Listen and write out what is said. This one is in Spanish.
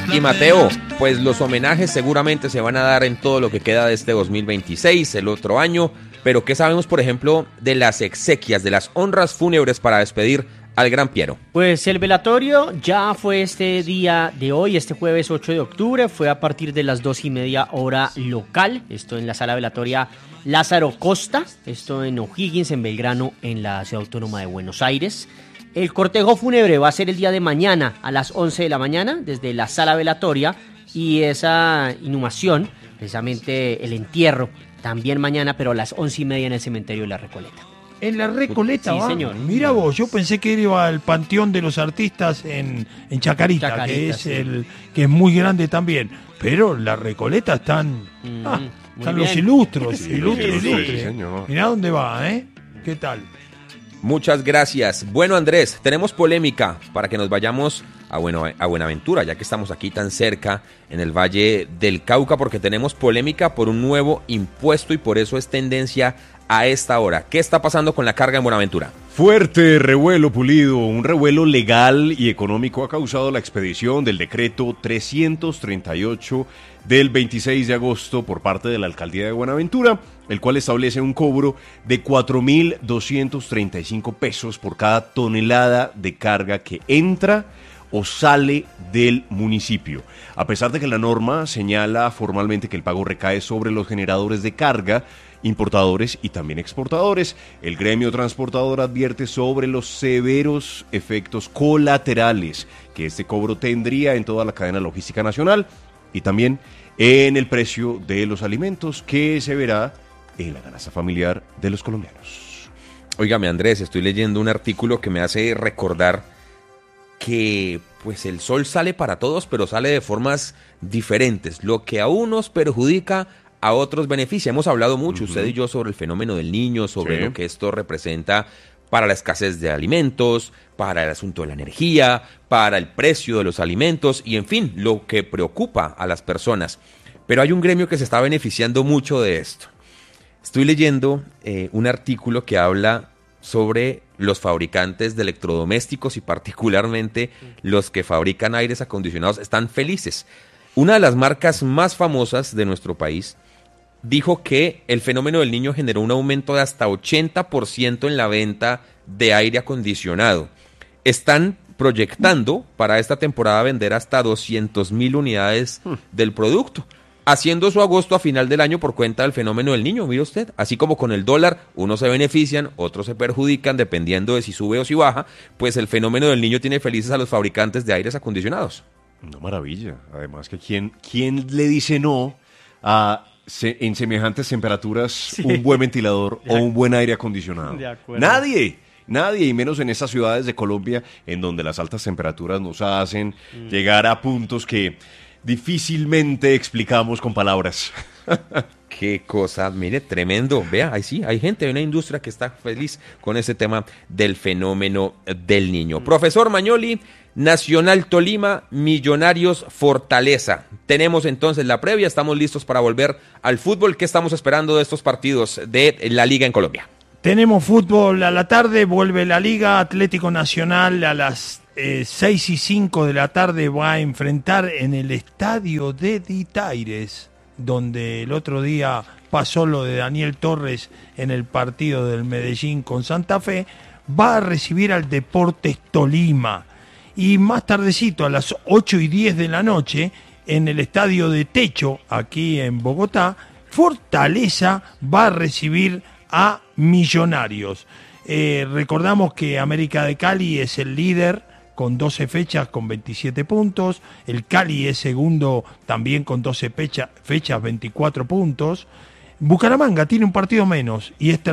Y Mateo, pues los homenajes seguramente se van a dar en todo lo que queda de este 2026, el otro año, pero ¿qué sabemos, por ejemplo, de las exequias, de las honras fúnebres para despedir al gran Piero? Pues el velatorio ya fue este día de hoy, este jueves 8 de octubre, fue a partir de las 2:30 hora local, esto en la sala velatoria Lázaro Costa, esto en O'Higgins, en Belgrano, en la Ciudad Autónoma de Buenos Aires. El cortejo fúnebre va a ser el día de mañana a las 11 de la mañana desde la sala velatoria y esa inhumación, precisamente el entierro, también mañana, pero a las 11:30 en el cementerio de La Recoleta. En La Recoleta, sí, ¿va? señor. Mira vos, yo pensé que iba al Panteón de los Artistas en Chacarita, que es sí. que es muy grande también. Pero La Recoleta están los ilustros, Sí, ilustres. sí, señor. Mirá dónde va, ¿eh? ¿Qué tal? Muchas gracias. Bueno, Andrés, tenemos polémica para que nos vayamos a Buenaventura, ya que estamos aquí tan cerca en el Valle del Cauca, porque tenemos polémica por un nuevo impuesto y por eso es tendencia a esta hora. ¿Qué está pasando con la carga en Buenaventura? Fuerte revuelo, Pulido. Un revuelo legal y económico ha causado la expedición del decreto 338 del 26 de agosto por parte de la Alcaldía de Buenaventura, el cual establece un cobro de 4.235 pesos por cada tonelada de carga que entra o sale del municipio. A pesar de que la norma señala formalmente que el pago recae sobre los generadores de carga, importadores y también exportadores, el gremio transportador advierte sobre los severos efectos colaterales que este cobro tendría en toda la cadena logística nacional y también en el precio de los alimentos que se verá en la canasta familiar de los colombianos. Óigame, Andrés, estoy leyendo un artículo que me hace recordar que pues el sol sale para todos, pero sale de formas diferentes. Lo que a unos perjudica, a otros beneficia. Hemos hablado mucho, usted y yo, sobre el fenómeno del niño, sobre lo que esto representa para la escasez de alimentos, para el asunto de la energía, para el precio de los alimentos y, en fin, lo que preocupa a las personas. Pero hay un gremio que se está beneficiando mucho de esto. Estoy leyendo un artículo que habla sobre los fabricantes de electrodomésticos y particularmente los que fabrican aires acondicionados están felices. Una de las marcas más famosas de nuestro país dijo que el fenómeno del niño generó un aumento de hasta 80% en la venta de aire acondicionado. Están proyectando para esta temporada vender hasta 200,000 unidades del producto, haciendo su agosto a final del año por cuenta del fenómeno del niño, mire usted. Así como con el dólar, unos se benefician, otros se perjudican, dependiendo de si sube o si baja, pues el fenómeno del niño tiene felices a los fabricantes de aires acondicionados. Una maravilla. Además que ¿quién le dice no a en semejantes temperaturas un buen ventilador o un buen aire acondicionado? De acuerdo. Nadie, y menos en esas ciudades de Colombia en donde las altas temperaturas nos hacen llegar a puntos que difícilmente explicamos con palabras. Qué cosa, mire, tremendo. Vea, ahí sí, hay gente, hay una industria que está feliz con ese tema del fenómeno del niño. Profesor Mañoli, Nacional Tolima, Millonarios Fortaleza. Tenemos entonces la previa, estamos listos para volver al fútbol. ¿Qué estamos esperando de estos partidos de la Liga en Colombia? Tenemos fútbol a la tarde, vuelve la Liga. Atlético Nacional a las 6:05 de la tarde va a enfrentar en el estadio de Ditaires, donde el otro día pasó lo de Daniel Torres en el partido del Medellín con Santa Fe, va a recibir al Deportes Tolima. Y más tardecito, a las 8:10 de la noche, en el estadio de Techo, aquí en Bogotá, Fortaleza va a recibir a Millonarios. Recordamos que América de Cali es el líder con 12 fechas, con 27 puntos. El Cali es segundo también con 12 fechas, 24 puntos. Bucaramanga tiene un partido menos y es